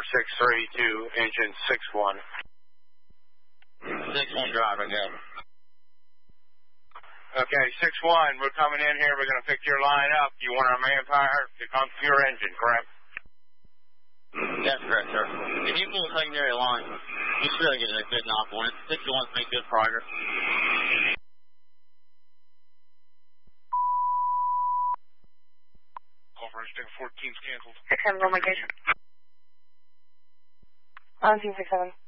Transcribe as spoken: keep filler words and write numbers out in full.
six three to engine six one. six one driver, go. Okay, six one, we're coming in here. We're going to pick your line up. You want our manpower to come to your engine, correct? That's correct, sir. If you pull the secondary line, you should really get a good knock on it. six one's made good progress. Operation fourteen's canceled. six seven, roll my gauge. On team six seven.